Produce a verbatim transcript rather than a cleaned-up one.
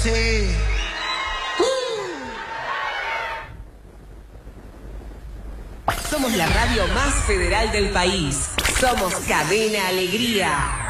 sí. Somos la radio más federal del país. Somos Cadena Alegría.